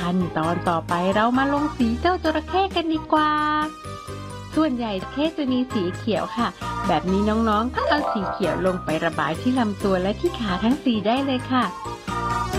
ขั้นตอนต่อไปเรามาลงสีเจ้าจระเข้กันดีกว่าส่วนใหญ่จระเข้จะมีสีเขียวค่ะแบบนี้น้องๆก็เอาสีเขียวลงไประบายที่ลำตัวและที่ขาทั้ง4ได้เลยค่ะ